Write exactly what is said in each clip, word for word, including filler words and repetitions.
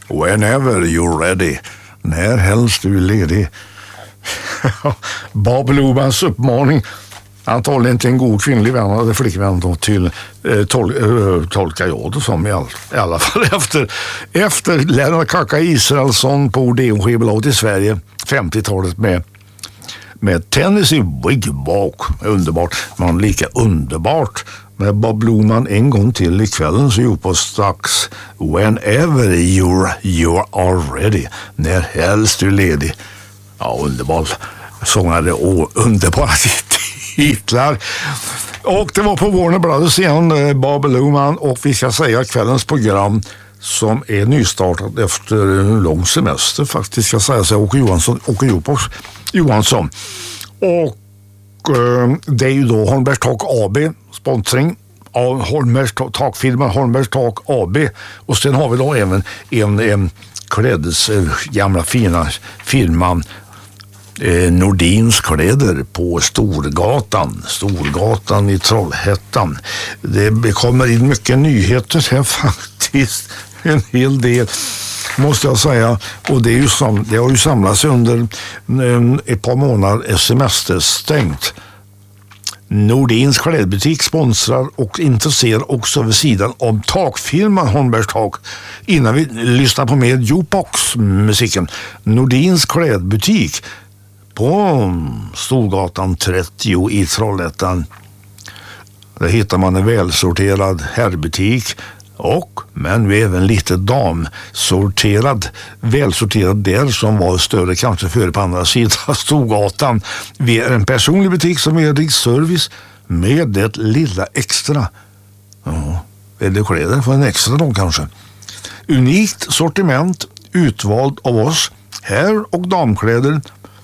Whenever you're ready. När helst du är ledig. Bob Lubans uppmaning. Antagligen till en god kvinnlig vän eller flickvän då, till eh, tol, eh, tolkar jag det som i, all, i alla fall efter, efter Lennart Kaka Israelsson på Odeon-skivbolaget i Sverige femtiotalet med med Tennessee Wigwalk. Underbart, men lika underbart med Bob Luman en gång till i kvällen så ju på strax Whenever you're, you are ready. När helst du är ledig. Ja, underbart sångare och underbara titlar. Och det var på Warner Brothers igen, Bob Luman, och vi ska säga kvällens program som är nystartat efter en lång semester faktiskt, ska säga sig Åke Johansson, Åke Johansson. Och eh, det är ju då Holmbergs Tak A B, sponsring av Holmbergs Tak-filmen Holmbergs Tak A B. Och sen har vi då även en, en klädes eh, gamla fina firman eh, Nordins kläder på Storgatan. Storgatan i Trollhättan. Det kommer in mycket nyheter här faktiskt. En hel del måste jag säga, och det, är ju sam, det har ju samlats under um, ett par månader semester stängt. Nordins klädbutik sponsrar och intresserar också vid sidan om takfirman Holmbergs Tak. Innan vi lyssnar på mer jukebox-musiken. Nordins klädbutik på Storgatan trettio i Trollhättan. Där hittar man en välsorterad herrbutik. Och, men vi är även lite damsorterad, välsorterad där som var större kanske före på andra sidan Storgatan. Vi är en personlig butik som är riksservice med det lilla extra. Ja, är det kläder för en extra då kanske. Unikt sortiment utvald av oss, herr- och damkläder.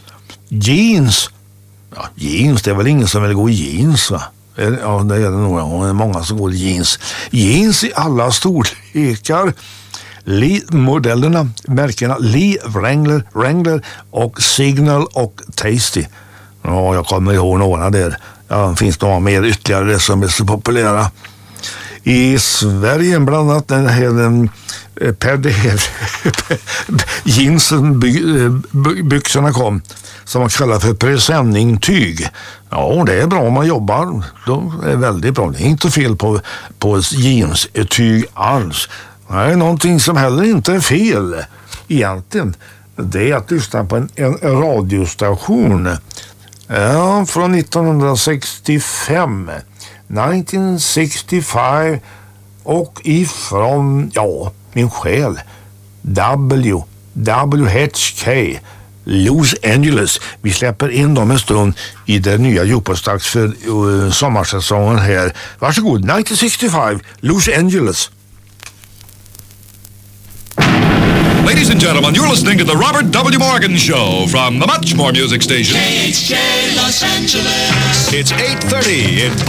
Jeans. Ja, jeans, det är väl ingen som vill gå i jeans va? Ja, det är det nog. Det är många som går i jeans. Jeans i alla storlekar. Lee, modellerna, märkena Lee, Wrangler, Wrangler och Signal och Tasty. Ja, jag kommer ihåg några där. Ja, det finns några mer ytterligare som är så populära. I Sverige bland annat den här den, per det här jeansen by, by, byxorna kom som man kallar för presenningtyg. Ja, det är bra om man jobbar. Det är väldigt bra. Det är inte fel på, på jeanstyg alls. Det är någonting som heller inte är fel egentligen. Det är att lyssna på en, en radiostation ja, från nittonhundrasextiofem. nittonhundrasextiofem och ifrån, ja, min själ W, W H K Los Angeles. Vi släpper in dem en stund i det nya Jukebox för uh, sommarsäsongen här. Varsågod, nittonhundrasextiofem, Los Angeles. Ladies and gentlemen, you're listening to the Robert W. Morgan Show from the Much More Music Station. K H J Los Angeles. It's eight thirty in